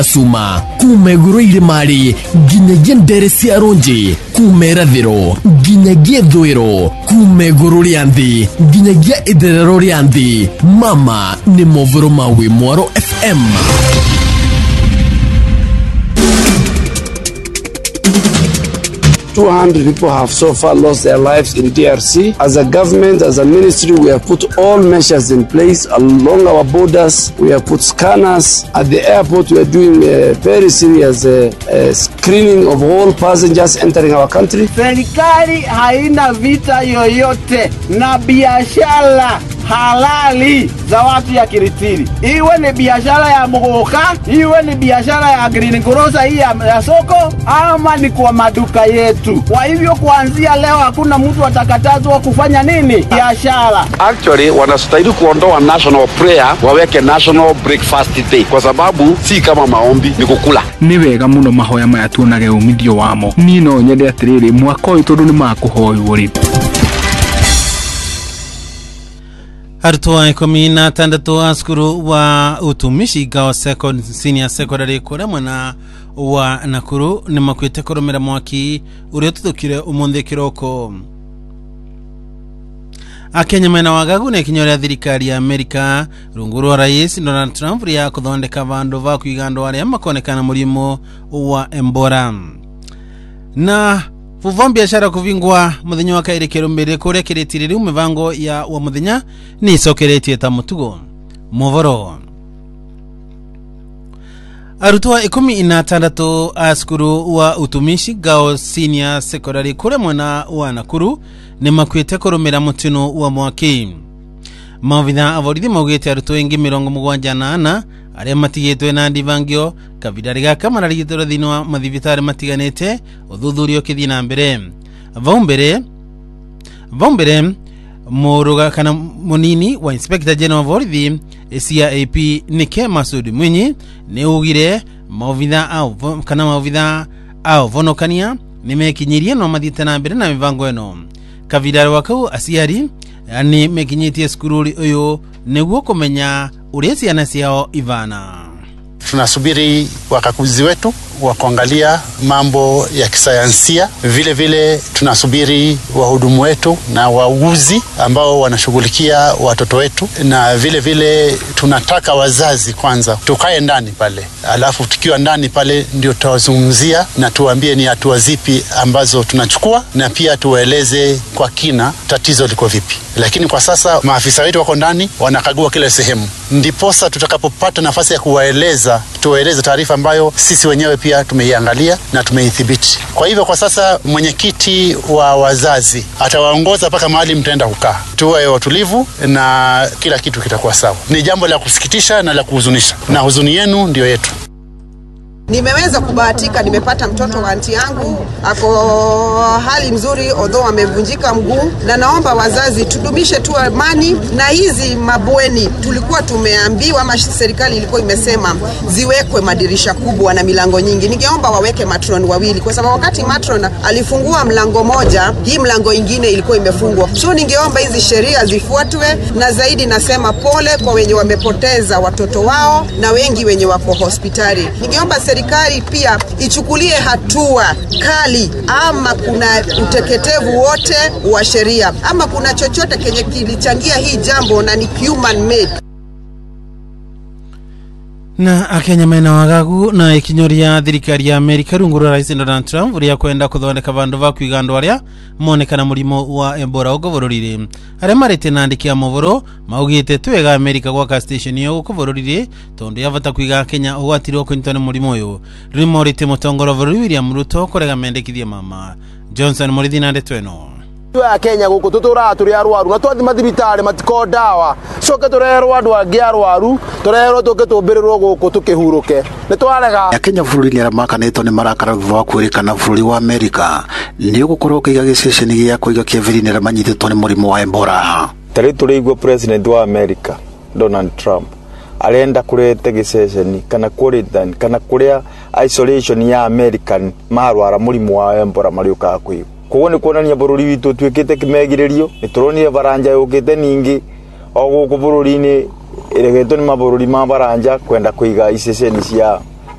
Suma kumeguro irimari ginyagia ndere cia ronji kumerathiro ginyagia thwiro kumeguro rianthi ginyagia itherero rianthi mama ni movoro mawi Mwaro FM. 200 people have so far lost their lives in DRC. As a government, as a ministry, we have put all measures in place along our borders. We have put scanners. At the airport, we are doing a very serious screening of all passengers entering our country. Serikali haina vita yoyote na biashara halali za watu ya Kiritiri. Iwe ni biashara ya Mugoka, iwe ni biashara ya Green Grocer hii ya soko, ama ni kwa maduka yetu. Kwa hivyo kuanzia leo hakuna mtu atakatazwa kufanya nini? Biashara. Actually wanastahili kuondoa national prayer waweke national breakfast day kwa sababu si kama maombi ni kukula. Ni wega muno mahoya maya tuonage umithio wamo. Nino nyende atiriri mwaka uyu tondu ni makuhoywo ri. Arutwa 16 askuru wa utumishi gao senior secondary kura mwana wa Nakuru ni makwite kurumira mwaki uria tuthukire umuthi kiroko. Akenya mena wagagu ne kinyoria thirikari ya Amerika rungu rwa rais Donald Trump ria kuthondeka vandu va kuigandwa aria makonekana murimo wa Ebola. Na vuva biashara kuvingwa muthenya wa kaire mbere kuria kiretiriri umivango ya wa muthenya ni sokeretie ta mutugo movoro. Arutwa 16 askuru wa utumishi gao senior secondary kure mwana wa Nakuru ni makwite kurumira mutino wa mwaki. Mavitha avorithi maugite arutwa ingi 74 aria matigitwe na ndivangio kavidari gaka mararigitwo thini wa mathibitari matiganete uthuthurio kithii na mbere. Vaumbere muruga kana munini wa Inspector General of Orithi CIP Nike Masudi Mwinyi ni ugire mavitha au vonokania nimekinyirie no mathite na mbere na mivango eno. Kavidari wakau asiari ni mekinyitie skururi uyu niguo kumenya uria ciana ciao ivana. Tunasubiri wakaguzi wetu wa kuangalia mambo ya kisayansia. Vile vile tunasubiri wahudumu wetu na wauguzi ambao wanashughulikia watoto wetu, na vile vile tunataka wazazi kwanza tukae ndani pale, alafu tukiwa ndani pale ndio tutawazungumzia na tuambie ni hatua zipi ambazo tunachukua, na pia tuwaeleze kwa kina tatizo liko vipi. Lakini kwa sasa maafisa wetu wako ndani wanakagua kila sehemu, ndiposa tutakapopata nafasi ya kuwaeleza tuwaeleze taarifa ambayo sisi wenyewe pia tumeiangalia na tumeithibiti. Kwa hivyo kwa sasa mwenyekiti wa wazazi atawaongoza mpaka mahali mtaenda kukaa. Tuwe watulivu na kila kitu kitakuwa sawa. Ni jambo la kusikitisha na la kuhuzunisha, na huzuni yenu ndio yetu. Nimeweza kubahatika, nimepata mtoto wa aunti yangu ako hali mzuri although amevunjika mguu, na naomba wazazi tudumishe tu amani. Na hizi mabweni tulikuwa tumeambiwa ama serikali ilikuwa imesema ziwekwe madirisha kubwa na milango nyingi. Ningeomba waweke matron wawili, kwa sababu wakati matron alifungua mlango moja, hii mlango ingine ilikuwa imefungwa. So ningeomba hizi sheria zifuatwe, na zaidi nasema pole kwa wenye wamepoteza watoto wao na wengi wenye wako hospitali. Ningeomba serikali pia ichukulie hatua kali, ama kuna uteketevu wote wa sheria ama kuna chochote kenye kilichangia hii jambo na ni human made. Na Akenya mena wagagu na ikinyoria thirikari ya Amerika rungu rwa rais Donald Trump ria kwenda kuthondeka vandu va kuigandwa aria monekana murimo wa Ebola ugovororire. Aria marite nandikia movoro maugite twega Amerika gwaka station yo ugovororire tondu yavata kuiga Kenya ugwatirwo kunyitana murimo uyu. Rimorite mutongoro vorori William Ruto kurega mendekithia mama Johnson Murithi na ndetweno. Twa Kenya guku tutura turi arwaru na twathi mathibitari matiko dawa coke turerwo andu angi arwaru turerwo tukitumbirwo guku tukihuruke ni twarega. Kenya bururi ni ramakanetwo ni marakara gwa kwirikana bururi wa Amerika ni gukorwo kiga giceceni gia kuiga kieviri ni ramanyithitwo ni murimo wa Ebola. Tari turigwo president wa America Donald Trump arenda kurete giceceni kana quarantine kana kuria isolation ya American marwara murimo wa Ebola mariuka kuiga. Koguo ni kuonania bururi witu twikite kimegiririo ni turonire baranja yukite ningi oguku bururi ni iregetwo ni mabururi ma baranja kwenda kuiga iceceni cia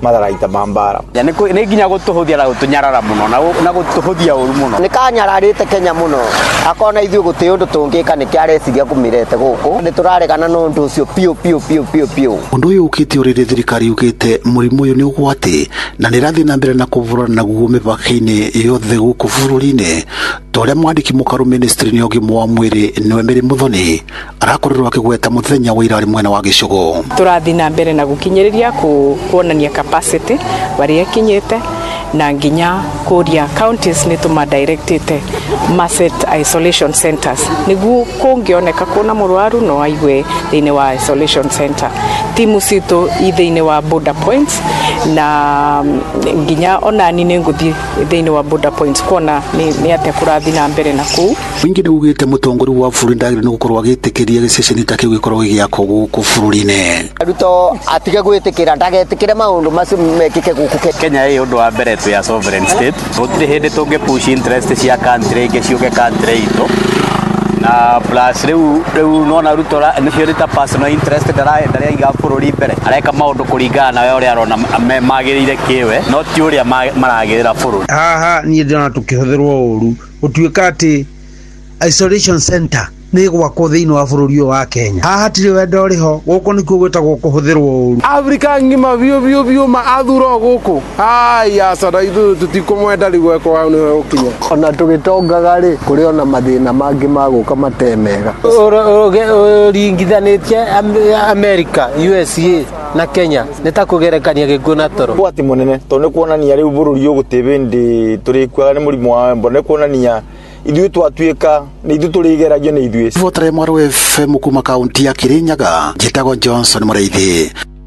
matharaita mambara nä nginya gå tå hå thia na gå tå nyarara må no na gå tå hå thia å ru må no nä kanyararä te Kenya må no akona ithuä gå tä å ndå tå ngä ka nä kä areciria kå mä rete gå kå nä tå raregana na å ndå å cio piå å ndå å yå å kä te å rä rä thirikari yå kä te må rimå å yå nä å gwati na nä rathiä na mbere na kå vårana naguo mä baka-inä yothe gå kå bå rå ri-inä ta å rä a mwandäki må karå ministry-inä å gä wa mwä rä nä Mary Muthoni arakorirwo akä gweta må thenya wa irarä mwena wa gä cågo tå rathiä na mbere na gå kinyä rä ria kuonania capacity barä kinyä te na nginya kåria counties nä tå madirectete Maset isolation centers niguo kũngĩoneka kũna mũrwaru no aigwe thĩinĩ wa isolation center timu citũ thĩinĩ wa border points na nginya onani nĩ ngũthiĩ thĩinĩ wa border points kuona nĩ atĩa kũrathiĩ na mbere na kũu wingĩ nĩ ugĩte mũtongoria wa bũrũri ndagĩrĩirwo nĩ gũkorwo agĩtĩkĩria gĩceceni ta kĩu gĩkorwo gĩgĩakwo gũkũ bũrũri-inĩ Ruto atige gwĩtĩkĩra ndagetĩkĩre maũndũ macio mekĩke gũkũ Kenya ĩ ũndũ wa mbere twĩ ya sovereign state gũtirĩ hĩndĩ tũngĩ-push interest cia country ingĩ ciũke country itũ na plus rĩu nona Ruto nĩcio rĩta personal interest ndaraiga bũrũri mbere areka maũndũ kũringana na we ũrĩa arona magĩrĩire kĩwe no ti ũrĩa maragĩrĩra bũrũri haha niĩ ndĩrona tũkĩhũthĩrwo ũru gũtuĩka atĩ isolation center nĩ gwakwo thĩinĩ wa bũrũri ũyũ wa Kenya haha hatirĩ wendo ũrĩho gũkũ nĩkuo gwĩtagwo kũhũthĩrwo ũru Afrika ngima biũ maathuro gũkũ haya sana ithuĩ tũtikũmwenda rĩu eko hau nĩwe ũkinya ona tũgĩtongaga rĩ kũrĩ ona mathĩna mangĩ magũka matemega ũringithanĩtie America USA na Kenya nĩ ta kũgerekania gĩkuũ na toro gwati mũnene tondũ nĩ kuonania rĩu bũrũri ũyũ gũtĩ hĩndĩ tũrĩkuaga nĩ mũrimũ wa Ebola nĩ kuonania ithuĩ twatuĩka nĩ ithuĩ tũrĩgeragio nĩ ithuĩ votare Mwaro FM kuma kaunti ya Kirinyaga njĩtagwo Johnson Mũraithi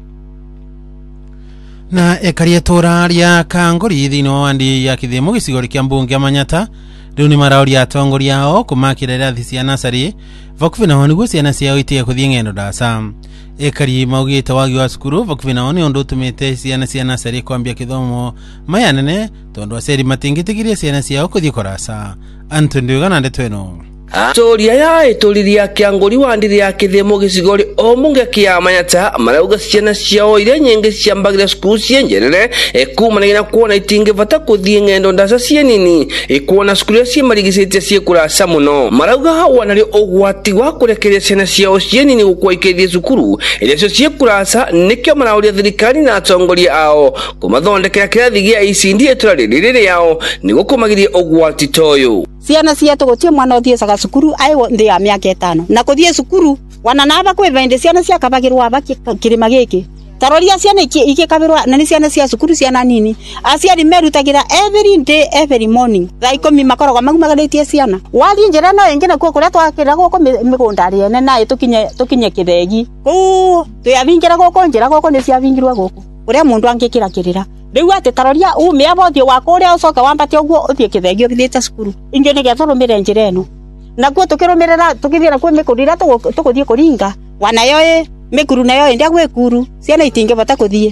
na ekaria tora ria Kangori thĩinĩ wa wandi ya Kithimo gĩcigo kĩa mbunge Manyata rĩu nĩ maraũria atongoria ao kũmakĩra irathi cia nasarĩ vakuvi nao nĩguo ciana ciao itige gũthiĩ ng'endo ndaca ekari maugĩte wagi wa cukuru vakuvi nao nĩ ũndũ ũtũmĩte ciana cia nasarĩ kwambia gĩthomo maya nene tondũ aciari matingĩtĩkĩria ciana ciao kũthiĩ kũraca Anthony Ndũgana ndeto ĩno Toria ya ituriria Kangori wandire ya Kithimo gĩcigo o munge kia Manyata marauga ciana ciao iria nyingĩ ciambagĩra cukuru cienjerere kumanagĩra kuona itingĩbata gũthiĩ ng'endo ndaca cienini kuona cukuru iria ciĩmarigicĩtie ciĩkũraca mũno marauga wanarĩ ũgwati wa kũrekereria ciana ciao cienini gũkua ikĩthiĩ cukuru iria cio ciĩkũraca nĩkĩo marauria thirikari na atongoria ao kũmathondekera kĩrathi gĩa ECD itũra rĩrĩ rĩao nĩguo kũmagĩria ũgwati ta ũyũ ciana ciatu gutie mwana uthiĩcaga cukuru aiwo nthi ya mĩaka 5 na kuthie cukuru wana naba kwĩvende ciana ciakabagĩrwo abaki kĩrĩma gĩkĩ taroria ciana ikĩkabĩrwo na nĩ ciana cia cukuru ciana nini aciari merutagĩra every day every morning thaa 10 makoragwo magumaganĩtie ciana wathiĩ njĩra no ĩngĩ nakuo kũrĩa twakĩra gũkũ mĩgũnda rĩene naĩ tũkinye kĩthegi kũu twĩavingĩra gũkũ njĩra gũkũ nĩ ciavingirwo gũkũ ũrĩa mũndũ angĩkĩra kĩrĩra rĩu atĩ taroria umĩa bothio wako ũrĩa ũcoka wambate ũguo ũthiĩ kĩthegi ũthiĩte cukuru ingĩ nĩ getha rũmĩre njĩra ĩno nakuo tũkĩrũmĩrĩra tũkĩthiĩra kwĩ mĩkũrũ ĩrĩa tũgũthiĩ kũringa wanayo mĩkuru nayo ĩndĩa gwĩkuru ciana itingĩbata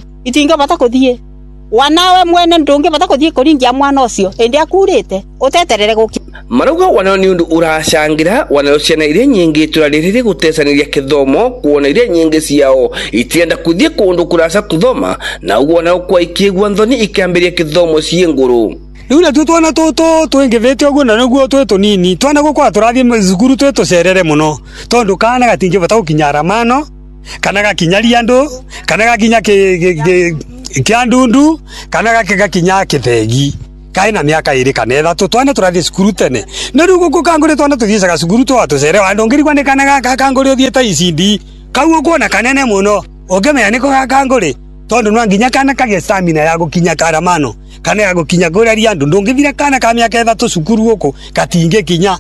kũthiĩ wanawe mwene ndũngĩbata kũthiĩ kũringia mwana ũcio ĩndĩa kurĩte ũteterere gũki marauga wanayo nĩ ũndũ ũracangira wanayo ciana iria nyingĩ itũra rĩrĩ gũtecanĩria kĩthomo kuona iria nyingĩ ciao itienda kũthiĩ kũndũ kũraca kũthoma na ũguo wanayo kwa ikĩigua thoni ikĩambĩria kĩthomo ciĩ ngũrũ rĩu natuo twana tũtũ twĩngĩthĩte ũguo na nĩguo twĩ tũnini twana gũkorwo tũrathiĩ cukuru twĩ tũcerere mũno tondũ kana gatingĩbota gũkinya aramano kana gakinya riandũ kana gakinya kĩandundu kana gakinya kĩthegi kaina mĩaka 2 kana 3 twana tũrathiĩ cukuru tene na rĩu gũkũ Kangori twana tũthiĩcaga cukuru twatũcere ndũngĩrigwa nĩ kana Kangori ũthiĩte ECD kau ũkuona kanene mũno ũngĩmenya nĩko Kangori tondũ no nginya kana kagĩa stamina ya gũkinya karamano kana ya gũkinya kũrĩa riandũ ndũngĩthira kana ka mĩaka 3 cukuru gũkũ katingĩkinya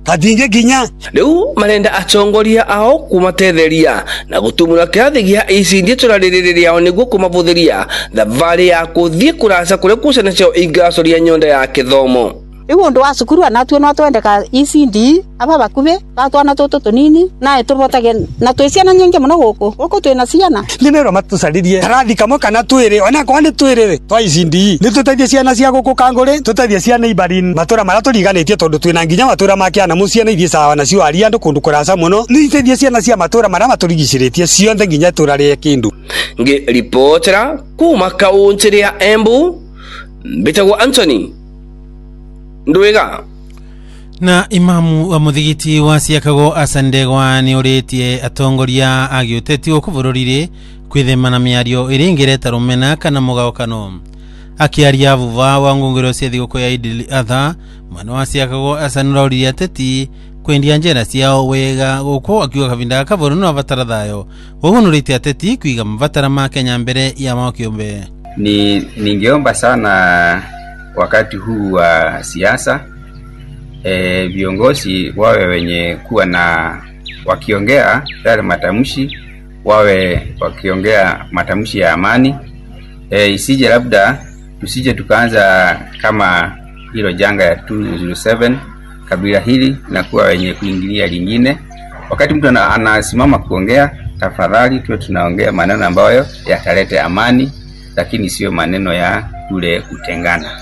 rĩu marenda atongoria ao kumatetheria na gũtumũra kĩrathi gĩa ECD itũra rĩrĩ rĩao nĩguo kũmabũthĩria thabarĩ ya gũthiĩ kũraca kũrĩa ciana ciao ingacoria nyonda ya kĩthomo iwo ndo wa cukuru anatuo no twendeka ECD aba bakuve batwana toto tunini na tubotage na twiciana nyingi muno guku twina ciana nimero matusaririe rathi kamwe kana twire ona kwani twire twa ECD ni tutaithie ciana cia guku Kanguri tutaithie ciana ibarin matura mara turiganitie tondu twina nginya matura makiana muciana ithie sawa na cio ari andu kundu kurasa muno ni iteithie ciana cia matura mara maturigiciritie cionthe nginya turare kindu ngi reportera kuma kaunti ya Embu Mbitagwo Anthony Ndwega. Na imamu wa muthigiti wa Siakago Asandegwa ni uritie atongoria agiuteti okuvururire kwithema na miario iringireta rumena kana mugaukano. Akiaria vuva wa ngungiro cia thigũkũ ya Idil Adha, mwana wa Siakago asanurauririe ateti kwendia njera ciao wega guku akiuga kavinda kavuru no avatara thayo. Wogunurite ateti kuiga mavatara ma Kenya mbere ya makiombe. Ningeomba sana wakati huu wa siasa viongozi wawe wenye kuwa na wakiongea yale matamshi wawe wakiongea matamshi ya amani, isije labda tusije tukaanza kama hilo janga ya 207 kabila hili na kuwa wenye kuingilia lingine. Wakati mtu anasimama kuongea, tafadhali tuwe tunaongea maneno ambayo yatalete amani, lakini sio maneno ya kule kutengana.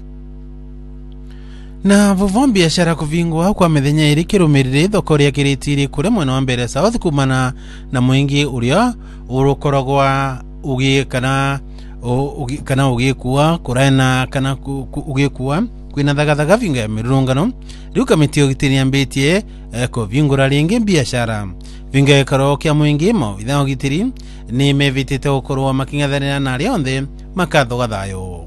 Na vuva biashara kuvingwa kwa methenya iri kirumirire thoko ria Kiritiri kure mwena wa mbere South kumana na mwingi uria urukoragwa ugikana ugikuwa kurena kana ugikuwa kwina thagathaga vinga ya mirungano riu kamiti ogitiri ambitie kuvingura ringi biashara vinga karo kia mwingi mo itha ogitiri ni mevitite ukorwa makingathanira na rionthe makathoga thayo.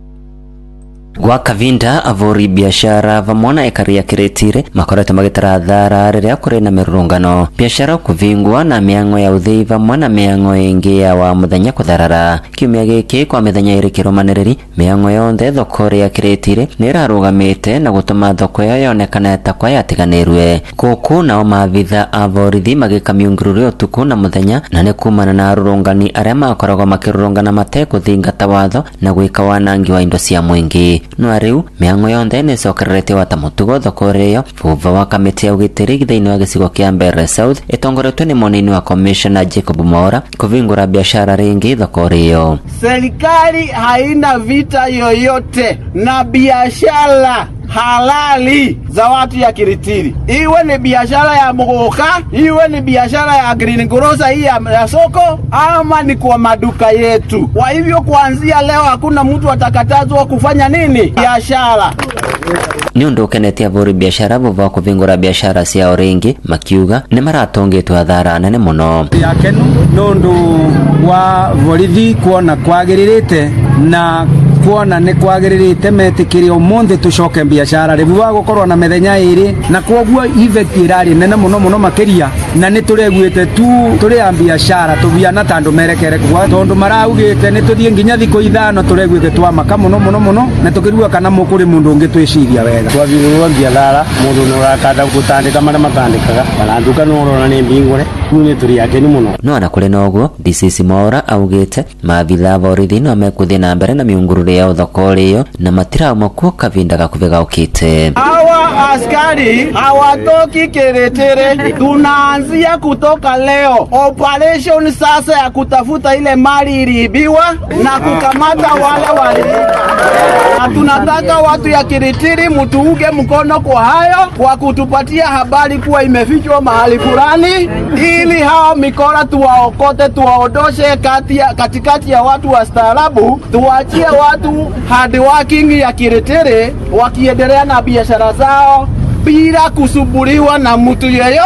Gwa kavinda avori biashara vamona ekari ya Kiritiri makorete magitara thara riria kuri na mirurungano biashara kuvingwa na miango ya uthii vamwe na miango ingi ya wa muthenya kutharara. Kiumia giki kwa mithenya iri kirumaniriri miango yonthe thoko ria Kiritiri nirarugamite na gutuma thoko yo yonekana ta kwa yatiganirwe kuku nao mavitha avorithi magikamiungurure utuku na muthenya na ni kumana na arurungani aria makoragwo makirurungana mate kuthingata watho na gwika wanangi wa indo cia mwingi. No riu miango yonthe ni cokererete wata mutugo thoko riyo vuva wa kamiti ya ugitiri githaini wa gicigo kia Mbeere South itongoretwe ni monini wa Commissioner Jacob Mora kuvingura biashara ringi thoko riyo. Serikali haina vita yoyote na biashara halali za watu ya Kiritiri. Iwe ni biashara ya Muguka, iwe ni biashara ya Green Grocer hii ya soko, ama ni kwa maduka yetu. Kwa hivyo kuanzia leo hakuna mtu atakatazwa kufanya nini? Biashara. Ni undu ukenetia avori biashara vuva kuvingura biashara ciao ringi makiuga ni maratongetwe athara nene muno. Yakenu nundu wa vorithi kuona kwagiririte na kuona ni kwagiririte metikirio umuthi tucoke biashara rivuga gukorwa na methenya iri na kwoguo effect irari nene muno makiria na ni tureguite turi ya biashara tubiana tandu merekere kwa tondu maraugite ni tuthie nginya thiko ithano tureguite twamaka muno na tukirua kana mukuri mundu ungi twiciria wega twabirwo biashara mundu no rakada gutandika mara matandikaga baranduka no rona ni mbingure ni turi yake ni muno no ana kule nogo DCC Mora augite mavitha vorithi no mekuthie na mbere na miungurure ya thoko riyo na matira mako kavinda gakuvega ukite. Hawa askari hawatoki Kiritiri, tunaanzia kutoka leo operation sasa ya kutafuta ile mali iliibiwa na kukamata wale waliiba. Na tunataka watu ya Kiritiri mtuunge mkono kwa hayo kwa kutupatia habari kuwa imefichwa mahali fulani ili hao mikora tuwaokote tuwaondoshe katikati ya watu wastaarabu, tuachie watu hard working ya Kiritiri wakiendelea na biashara zao bila kusumbuliwa na mtu yeyo.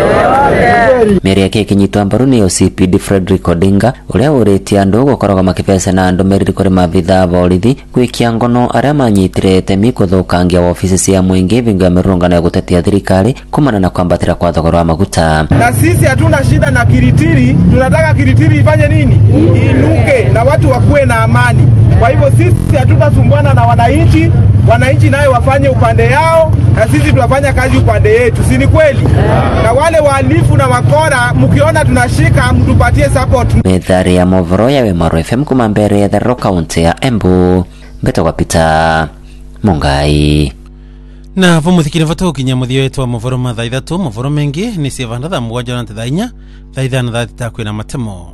Meri yake kinyitwa mbaru ni OCPD Frederick Odinga uria uretia andu gukoroga makipesa na andu meriri kuri mavitha borithi kwikia ngono aria manyitirete mikuthukangia ofisi cia mwingi vingo ya mirungano ya gutetia thirikari kumana na kwambatira kwa thogora wa maguta. Na sisi hatuna shida na Kiritiri, tunataka Kiritiri ifanye nini? Inuke na watu wakuwe na amani. Kwa hivyo sisi hatutasumbuana na wananchi nayo wafanye upande yao na sisi tunafanya kazi upande yetu, si ni kweli? Na wale wahalifu na wakora mkiona tunashika mtupatie support. Methari ya movoro ya Wemaro FM kuma Mbeere ya Thero County ya Embu Beto kwa Pita Mungai. na vo muthikire vato ukinya muthio wetu wa muvoro mathaa ithatu muvoro mengi ni cievanda thaa mugwanja na thaa inya thaa ithano thaa thita kwina matemo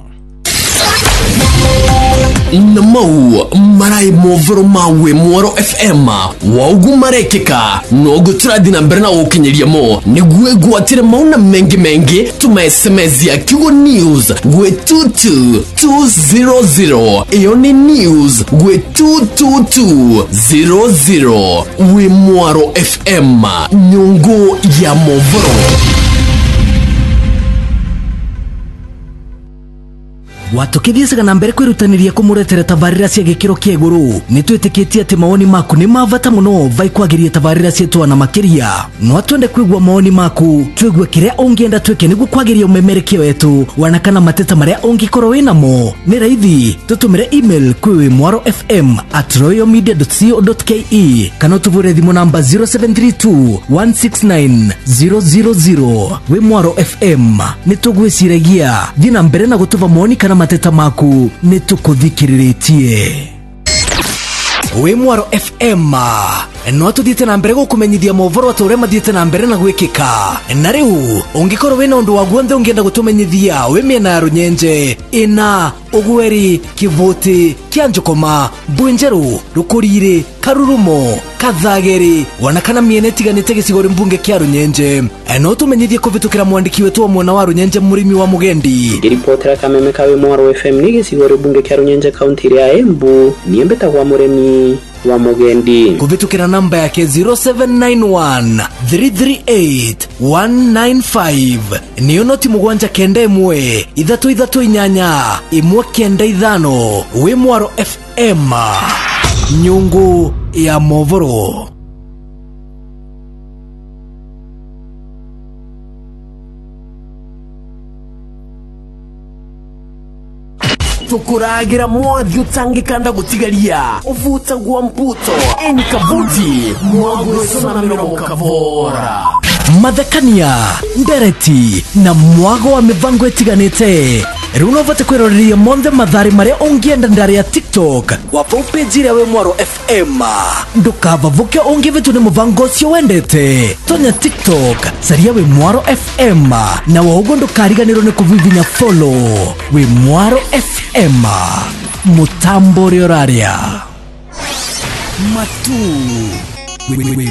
Namau marai movoro mawe Mwaro FM waugu marekeka nogo turadina mberna ukinyeria mo niguwe guatire mauna mengi tuma SMS ya Kigo News gwe 22200 iyo ni news gwe 22200 we Mwaro FM nyungu ya movoro. Watukithiesaga na mbere kwirutaniria kumuretera tabarira cia gikiro kia iguru nitwitikitie ati maoni maku ni mavata muno vai kwagiria tabarira cietu na makiria no twende kwigwa maoni maku twigwe kiria ungienda tweke niguo kwagiria umemerekio wetu wanakana mateta maria ungikoro winamo ni raithi tutumire email kwi mwaro@royalmedia.co.ke kana tuvure thimu namba 0732169000 we Mwaro FM nitugwiciragia thina mbere na gutuva maoni kana mateta maku nitukuthikiritie we Mwaro FM no tuthiete na mbere gukumenyithia movoro atore mathiete na mbere na gwikika na riu ungikorwo wina undu waguo ungienda gutumenyithia we miena ya Runyenje ina Ugweri Kivuti Kianjukoma Mbwenjeru Rukurire Karurumo Kathageri wanakana miene tiganite gicigori mbunge kia Runyenje no tumenyithie kuvitukira mwandiki wetu wa mwena wa Runyenje murimi wa Mugendi ripotera kameme kawe Mwaro FM ni gicigori mbunge kia Runyenje kaunti ya Embu niembeta kwa murimi wa Mugendi kuvitukira namba yake 0791 338 195 niyo noti mugwanja kenda imwe ithatu inyanya imwe kenda ithano we Mwaro FM nyungu ya movoro. Tukuragira mwathi utangikanda gutigaria uvuta gwa mputo eni kavuti mwagweso na mirongo kavora mathekania ndereti na mwago wa mivango etiganite riu vate kwiroreria monthe mathari maria ungienda ndari ya TikTok wapa upejire we Mwaro FM ndukavavuke ungivitu ni muvango ucio wendete tonya TikTok saria we Mwaro FM na waugo ndukariganirwo ni kuvivinya follow we Mwaro FM mutambo rioraria matu